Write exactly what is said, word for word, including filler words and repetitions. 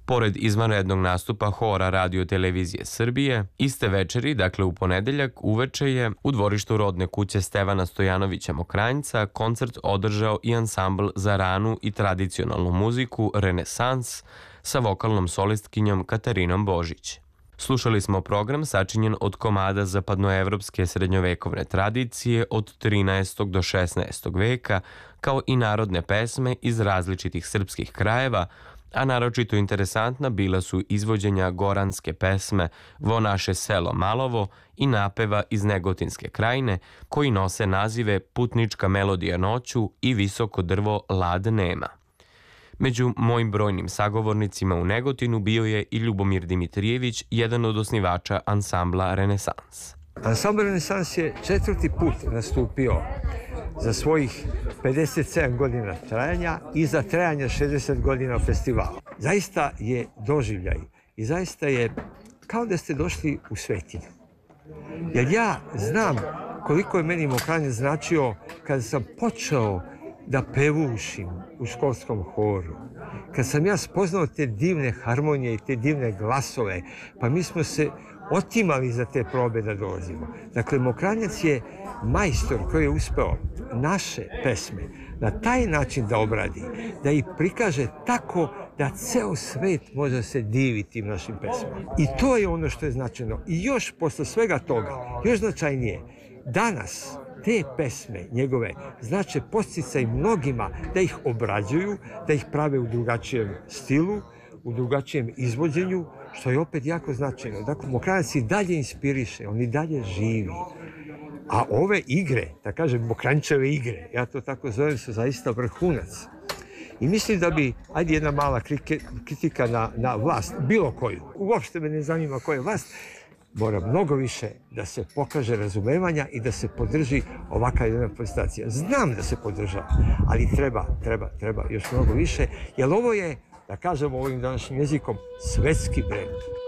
Pored izvanrednog nastupa hora Radio televizije Srbije, iste večeri, dakle u ponedeljak, uveče je u dvorištu rodne kuće Stevana Stojanovića Mokranjca koncert održao i ansambl za ranu i tradicionalnu muziku Renesans sa vokalnom solistkinjom Katarinom Božić. Slušali smo program sačinjen od komada zapadnoevropske srednjovekovne tradicije od trinaestog do šesnaestog veka, kao i narodne pesme iz različitih srpskih krajeva, a naročito interesantna bila su izvođenja goranske pesme Vo naše selo Malovo i napeva iz Negotinske krajine, koji nose nazive Putnička melodija noću i Visoko drvo lad nema. Među mojim brojnim sagovornicima u Negotinu bio je i Ljubomir Dimitrijević, jedan od osnivača ansambla Renesans. Ansambl Renesans je četvrti put nastupio za svojih pedeset sedam godina trajanja i za trajanje šezdeset godina festivala. Zaista je doživljaj i zaista je kao da ste došli u Svetinu. Jer ja znam koliko je meni Mokranjac značio kada sam počeo da pevušim u školskom horu. Kad sam ja spoznao te divne harmonije i te divne glasove, pa mi smo se otimali za te probe da dolazimo. Dakle, Mokranjac je majstor koji je uspeo naše pesme na taj način da obradi, da ih prikaže tako da ceo svet može se divi tim našim pesmama. I to je ono što je značajno. I još posle svega toga, još značajnije, danas te pesme njegove znače podsticaj mnogima da ih obrađuju, da ih prave u drugačijem stilu, u drugačijem izvođenju, što je opet jako značajno. Dakle, Mokranjac i dalje inspiriše, on i dalje živi. A ove igre, da kažem, Mokranjčeve igre, ja to tako zovem, su zaista vrhunac. I mislim da bi, ajde jedna mala kritika na, na vlast, bilo koju, uopšte me ne zanima koja je vlast, mora mnogo više da se pokaže razumevanja i da se podrži ovakva jedna prestacija. Znam da se podržava, ali treba, treba, treba još mnogo više, jer ovo je, da kažemo ovim današnjim jezikom, svetski brend.